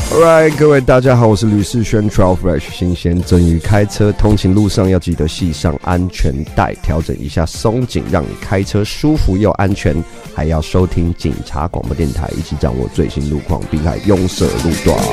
Alright， 各位大家好，我是吕世轩 Trail Fresh 新鲜蒸鱼。开车通勤路上要记得系上安全带，调整一下松紧，让你开车舒服又安全。还要收听警察广播电台，一起掌握最新路况，并还拥塞路段。